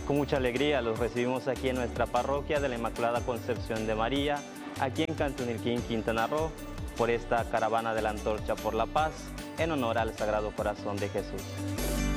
Con mucha alegría los recibimos aquí en nuestra parroquia de la Inmaculada Concepción de María, aquí en Cantunilquín, Quintana Roo, por esta caravana de la Antorcha por la Paz, en honor al Sagrado Corazón de Jesús.